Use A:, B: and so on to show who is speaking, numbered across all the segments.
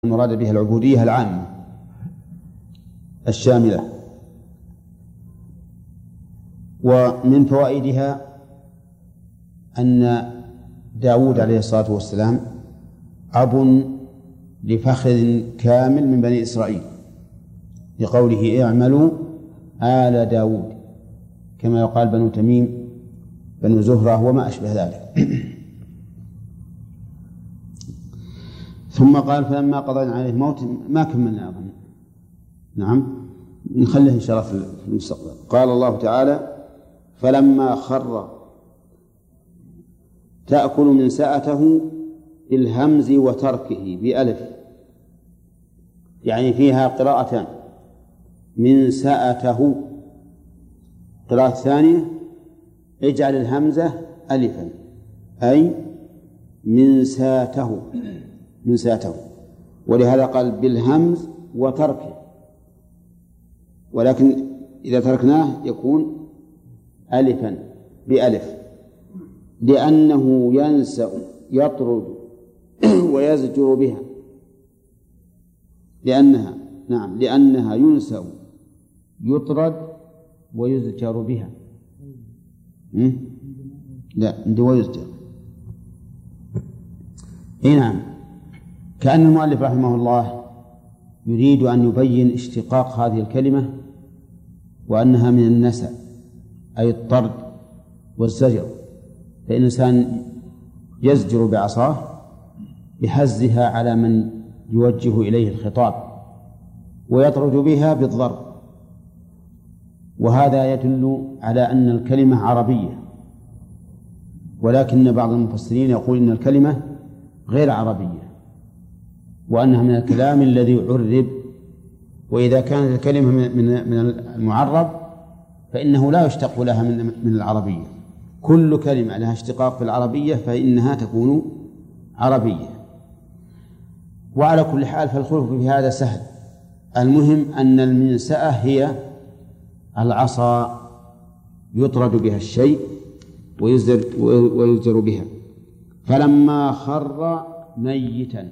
A: المراد بها العبودية العامة الشاملة. ومن فوائدها أن داود عليه الصلاة والسلام أب لفخذ كامل من بني إسرائيل، لقوله اعملوا آل داود، كما يقال بنو تميم بنو زهرة وما أشبه ذلك. ثم قال فلما قضينا عليه الموت، ما كملنا أظن، نعم نخليه إن شاء الله في المستقبل. قال الله تعالى فلما خر تأكل من سأته بالهمز وتركه بألف، يعني فيها قراءتان، من سأته. قراءة ثانية اجعل الهمزة ألفا، أي من ساته، من ساته، ولهذا قال بالهمز وتركه، ولكن إذا تركناه يكون ألفا بألف، لأنه ينسأ يطرد ويزجر بها، لأنها ينسأ يطرد ويزجر بها. لا عندي ويزجر. نعم، كأن المؤلف رحمه الله يريد أن يبين اشتقاق هذه الكلمة، وأنها من النسأ أي الطرد والزجر، فإن الإنسان يزجر بعصاه بهزها على من يوجه إليه الخطاب، ويطرد بها بالضرب، وهذا يدل على أن الكلمة عربية. ولكن بعض المفسرين يقول إن الكلمة غير عربية، وأنها من الكلام الذي عرب، وإذا كانت الكلمة من المعرب فإنه لا يشتق لها من العربية. كل كلمة لها اشتقاق في العربية فإنها تكون عربية. وعلى كل حال فالخلف في هذا سهل، المهم أن المنسأة هي العصا يطرد بها الشيء ويزجر بها. فلما خر ميتا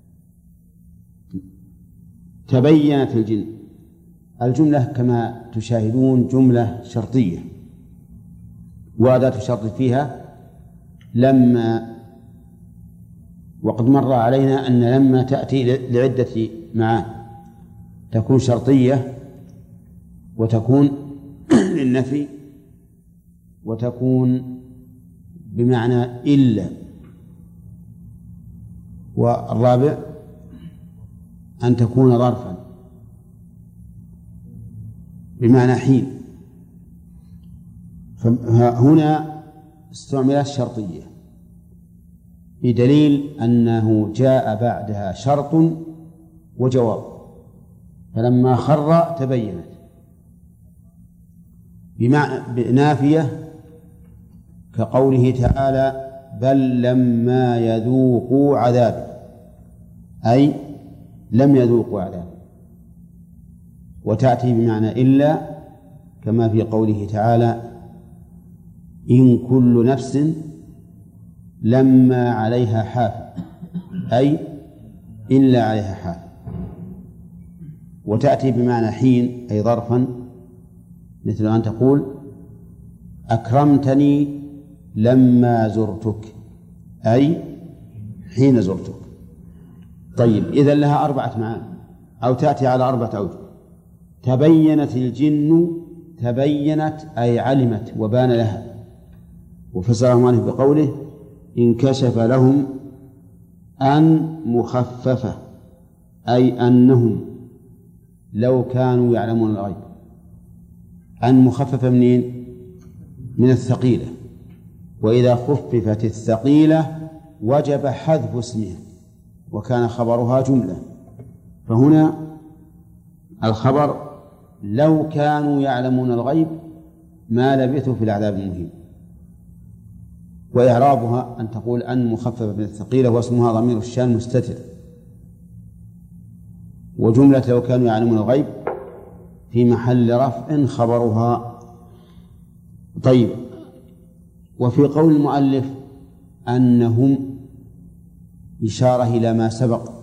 A: تبينت الجن. الجملة كما تشاهدون جملة شرطية، وأداة شرط فيها لما، وقد مر علينا أن لما تأتي لعدة معاني، تكون شرطية وتكون للنفي وتكون بمعنى إلا، والرابع أن تكون ظرفا بمعنى حين. فهنا استعملت شرطية بدليل أنه جاء بعدها شرط وجواب. فلما خر تبينت بمعنى نافية، كقوله تعالى بل لما يذوقوا عذاب، أي لم يذوقوا عذاب. وتأتي بمعنى إلا، كما في قوله تعالى إن كل نفس لما عليها حافظ، أي إلا عليها حافظ. وتأتي بمعنى حين أي ظرفا، مثل أن تقول أكرمتني لما زرتك، أي حين زرتك. طيب، إذن لها 4 معاني، أو تأتي على 4 أوجه. تبينت الجن، تبينت أي علمت وبان لها، وفسره مالك بقوله انكشف لهم أن مخففة، أي أنهم لو كانوا يعلمون الغيب. أن مخففة منين؟ من الثقيلة، وإذا خففت الثقيلة وجب حذف اسمها، وكان خبرها جملة. فهنا الخبر لو كانوا يعلمون الغيب ما لبثوا في العذاب المهين. وإعرابها أن تقول أن مخففة من الثقيلة، واسمها ضمير الشان مستتر، وجملة لو كانوا يعلمون الغيب في محل رفع خبرها. طيب، وفي قول المؤلف أنهم إشارة إلى ما سبق